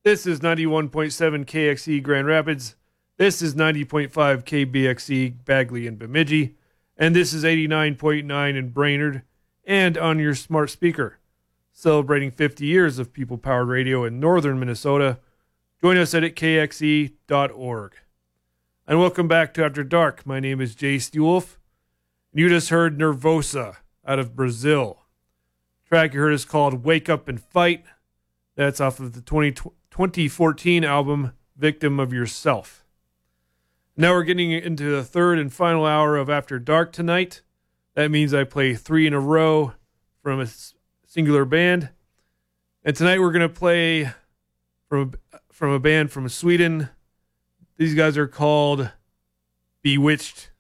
This is 91.7 KXE Grand Rapids. This is 90.5 KBXE Bagley and Bemidji. And this is 89.9 in Brainerd and on your smart speaker. Celebrating 50 years of people-powered radio in northern Minnesota. Join us at kxe.org. And welcome back to After Dark. My name is Jay Stuolf. You just heard Nervosa out of Brazil. The track you heard is called Wake Up and Fight. That's off of the 2014 album Victim of Yourself. Now we're getting into the third and final hour of After Dark tonight. That means I play 3 in a row from a singular band. And tonight we're going to play from a band from Sweden. These guys are called Bewitched.